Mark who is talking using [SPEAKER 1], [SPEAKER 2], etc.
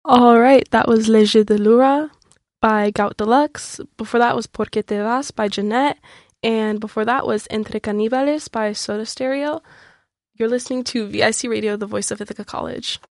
[SPEAKER 1] All right, that was Le Jeu de Lura by Gout Deluxe. Before that was Porque Te Vas by Jeanette. And before that was Entre Caníbales by Soda Stereo. You're listening to VIC Radio, the voice of Ithaca College.